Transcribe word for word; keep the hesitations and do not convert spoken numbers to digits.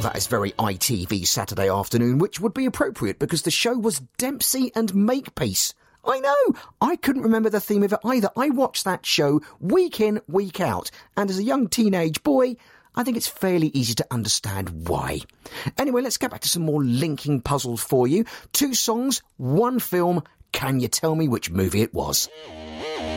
that is very I T V Saturday afternoon, which would be appropriate because the show was Dempsey and Makepeace. I know, I couldn't remember the theme of it either. I watched that show week in, week out, and as a young teenage boy, I think it's fairly easy to understand why. Anyway, let's get back to some more linking puzzles for you. Two songs, one film. Can you tell me which movie it was?